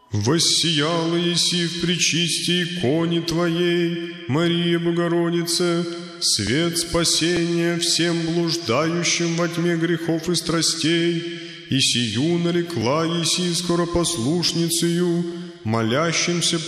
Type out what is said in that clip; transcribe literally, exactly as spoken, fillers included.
Воссияла еси в пречисти иконе Твоей, Мария Богородице, свет спасения всем блуждающим во тьме грехов и страстей, и сию нарекла еси скоропослушницею, молящимся